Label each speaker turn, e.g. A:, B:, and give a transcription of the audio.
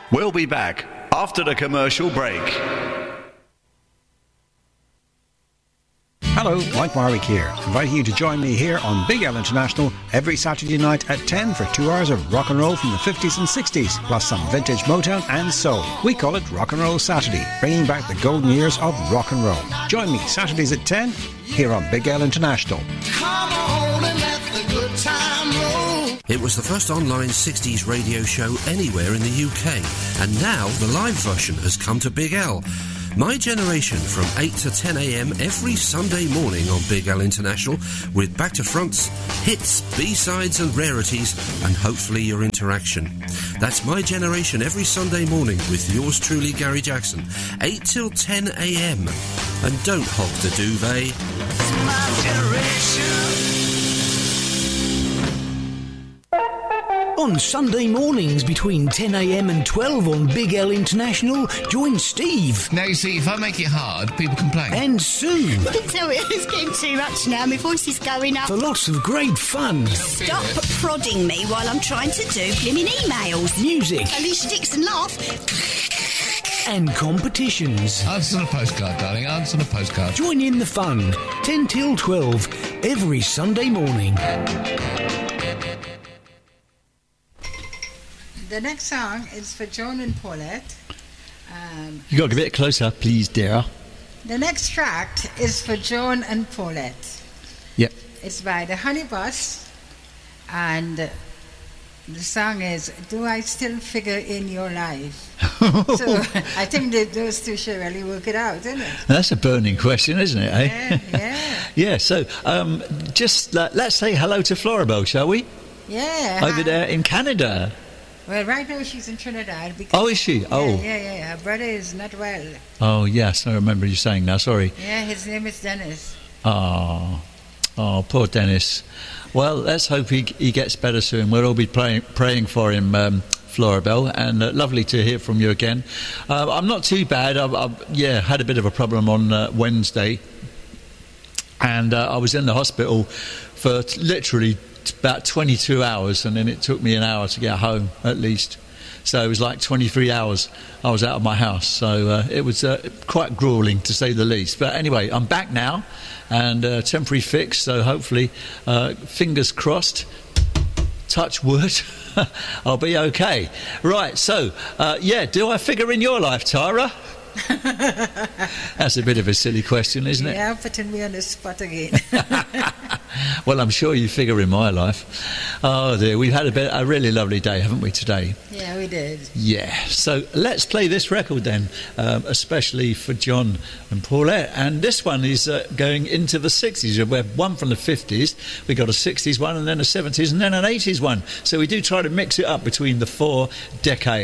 A: We'll be back after the commercial break.
B: Hello, Mike Warwick here, inviting you to join me here on Big L International every Saturday night at 10 for 2 hours of rock and roll from the 50s and 60s, plus some vintage Motown and soul. We call it Rock and Roll Saturday, bringing back the golden years of rock and roll. Join me Saturdays at 10 here on Big L International.
C: Come on and let the good time roll.
D: It was the first online 60s radio show anywhere in the UK, and now the live version has come to Big L. My Generation from 8 to 10 a.m. every Sunday morning on Big L International, with back to fronts, hits, B-sides and rarities, and hopefully your interaction. That's My Generation every Sunday morning with yours truly, Gary Jackson, 8 till 10 a.m. And don't hog the duvet.
C: It's my generation.
E: On Sunday mornings between 10 a.m. and 12 on Big L International, join Steve.
F: Now, you see, if I make it hard, people complain.
E: And Sue.
G: I can tell it's getting too much now. My voice is going up.
E: For lots of great fun.
G: Stop prodding me while I'm trying to do blimmin' emails.
E: Music.
G: Alicia Dixon laugh.
E: And competitions.
F: Answer the postcard, darling. Answer the postcard.
E: Join in the fun. 10 till 12 every Sunday morning.
H: The next song is for Joan and Paulette.
I: You got to get a bit closer, please, dear.
H: The next track is for Joan and Paulette.
I: Yep.
H: It's by the Honey Bus, and the song is "Do I Still Figure in Your Life?" So I think that those two should really work it out, isn't it?
I: That's a burning question, isn't it? Eh?
H: Yeah, yeah.
I: Yeah. So just let's say hello to Floribel, shall we?
H: Yeah.
I: Over there in Canada.
H: Well, right now she's in Trinidad. Because,
I: oh, is she? Oh.
H: Yeah. Her brother is not well.
I: Oh, yes, I remember you saying now, sorry.
H: Yeah, his name is Dennis.
I: Oh, poor Dennis. Well, let's hope he gets better soon. We'll all be praying for him, Floribel, and lovely to hear from you again. I'm not too bad. I've had a bit of a problem on Wednesday, and I was in the hospital for literally about 22 hours, and then it took me an hour to get home at least, so it was like 23 hours I was out of my house, so it was quite grueling to say the least. But anyway, I'm back now, and temporary fix, so hopefully fingers crossed, touch wood, I'll be okay. Right, so do I figure in your life, Tara? That's a bit of a silly question, isn't it?
H: Yeah, putting me on the spot again.
I: Well, I'm sure you figure in my life. Oh dear, we've had a really lovely day, haven't we, today?
H: Yeah, we did.
I: Yeah, so let's play this record then, especially for John and Paulette. And this one is going into the 60s. We have one from the 50s, we got a 60s one, and then a 70s, and then an 80s one. So we do try to mix it up between the 4 decades.